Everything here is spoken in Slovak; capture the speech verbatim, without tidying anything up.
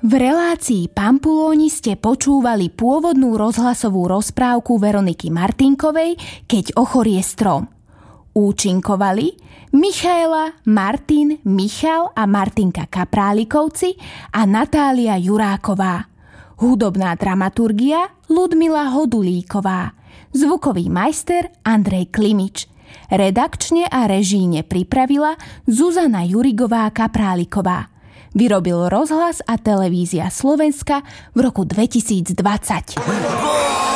V relácii Pampulóni ste počúvali pôvodnú rozhlasovú rozprávku Veroniky Martinkovej Keď ochorie strom. Účinkovali Michaela, Martin, Michal a Martinka Kaprálikovci a Natália Juráková. Hudobná dramaturgia Ľudmila Hodulíková. Zvukový majster Andrej Klimič. Redakčne a režíne pripravila Zuzana Jurigová Kapráliková. Vyrobil Rozhlas a televízia Slovenska v roku dvetisícdvadsať.